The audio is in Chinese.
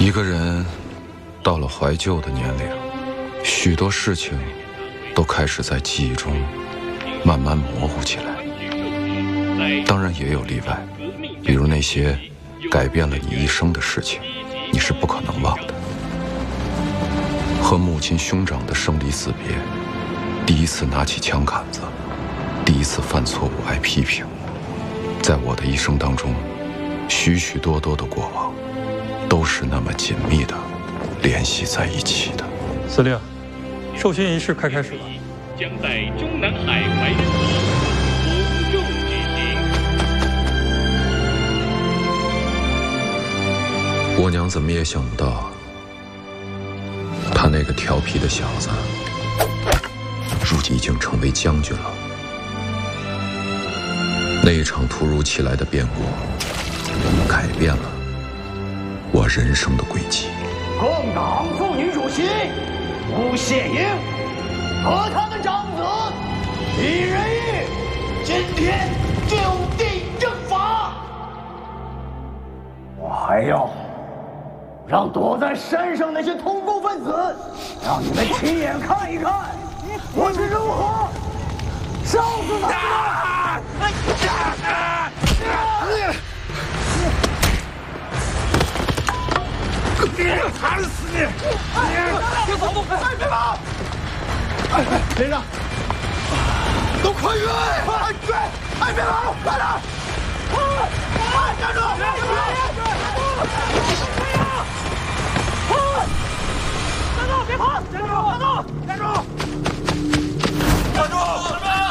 一个人到了怀旧的年龄，许多事情都开始在记忆中慢慢模糊起来。当然也有例外，比如那些改变了你一生的事情，你是不可能忘的。和母亲兄长的生离死别，第一次拿起枪杆子，第一次犯错误挨批评，在我的一生当中，许许多多的过往都是那么紧密的联系在一起的。 司令，授勋仪式开始了， 将在中南海怀仁河隆重举行。 我娘怎么也想不到，她那个调皮的小子，如今已经成为将军了。那一场突如其来的变故，改变了我人生的轨迹。 共党妇女主席吴谢英和他的长子李仁义今天就地正法。我还要让躲在山上那些通共分子，让你们亲眼看一看我是如何烧死他们！惨死你！别走动！别跑！连长，都快追！快追！别跑！快点！站住！别跑！站住！别跑！站住！站住！站住！站住！